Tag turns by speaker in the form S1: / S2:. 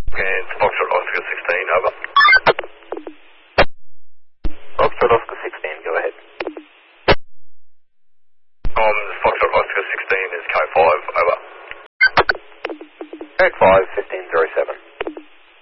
S1: And Foxtrot Oscar 16, over.
S2: Foxtrot Oscar 16, go ahead.
S1: Foxtrot Oscar 16 is K5, over.
S2: Code 5, 1507.